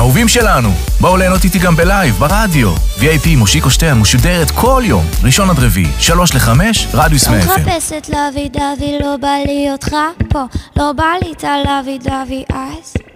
אהובים שלנו, בואו ליהנות איתי גם בלייב, ברדיו. VIP מושיקו שטרן משודרת כל יום, ראשון עד רביעי, 3-5, רדיוס 100 FM. לא מחפשת לוי דווי, לא בא לי אותך פה, לא בא לי את הלוי דווי אז